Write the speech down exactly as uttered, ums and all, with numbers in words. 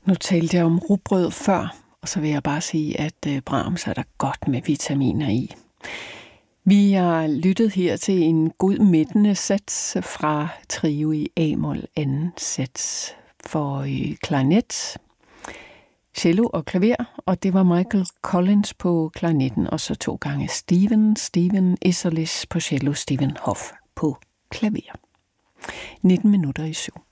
Nu talte jeg om rugbrød før, og så vil jeg bare sige, at øh, Brahms er der godt med vitaminer i. Vi har lyttet her til en god midtende sats fra trio i A-mol anden sats for øh, klarinet, cello og klaver, og det var Michael Collins på klarinetten, og så to gange Steven, Steven Isserlis på cello, Steven Hoff på klaver. nitten minutter i syv.